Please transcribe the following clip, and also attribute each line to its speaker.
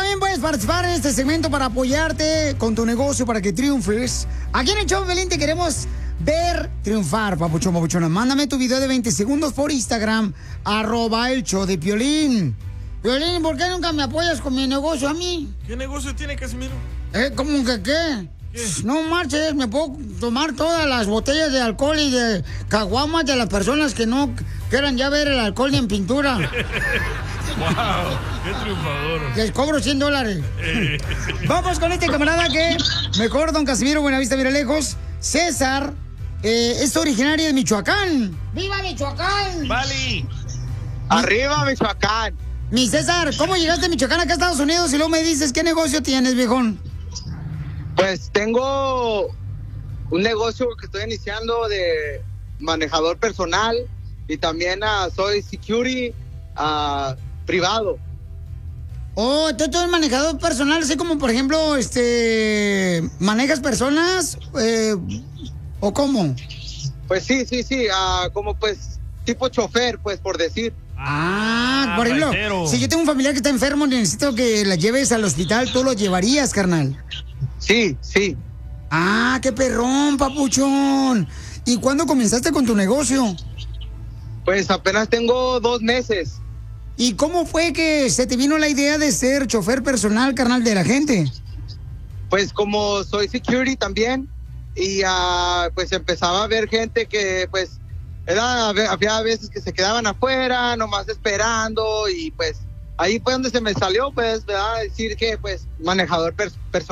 Speaker 1: también puedes participar en este segmento para apoyarte con tu negocio para que triunfes. Aquí en el show, Pelín, te queremos ver triunfar, papuchón, papuchona. Mándame tu video de 20 segundos por Instagram, @el show de Piolín. Piolín, ¿por qué nunca me apoyas con mi negocio a mí?
Speaker 2: ¿Qué negocio tiene, Casimiro?
Speaker 1: ¿Cómo que qué? No marches, me puedo tomar todas las botellas de alcohol y de caguamas de las personas que no quieran ya ver el alcohol ni en pintura.
Speaker 2: ¡Wow! ¡Qué triunfador!
Speaker 1: Les cobro $100. Vamos con este camarada que, mejor, don Casimiro Buenavista Viralejos. César es originario de Michoacán. ¡Viva Michoacán!
Speaker 2: ¡Vali!
Speaker 3: ¡Arriba, Michoacán!
Speaker 1: Mi César, ¿cómo llegaste a Michoacán acá a Estados Unidos y luego me dices qué negocio tienes, viejón?
Speaker 3: Pues tengo un negocio que estoy iniciando de manejador personal y también soy security privado.
Speaker 1: Oh, tú eres manejador personal, así como, por ejemplo, ¿manejas personas o cómo?
Speaker 3: Pues sí, como pues tipo chofer, pues por decir.
Speaker 1: Por ejemplo,
Speaker 2: raitero.
Speaker 1: si yo tengo un familiar que está enfermo y necesito que la lleves al hospital, ¿tú lo llevarías, carnal?
Speaker 3: Sí.
Speaker 1: ¡Qué perrón, papuchón! ¿Y cuándo comenzaste con tu negocio?
Speaker 3: Pues apenas tengo 2 meses.
Speaker 1: ¿Y cómo fue que se te vino la idea de ser chofer personal, carnal, de la gente?
Speaker 3: Pues como soy security también y pues empezaba a ver gente que pues había veces que se quedaban afuera nomás esperando y pues ahí fue donde se me salió pues, ¿verdad? Decir que pues manejador personal.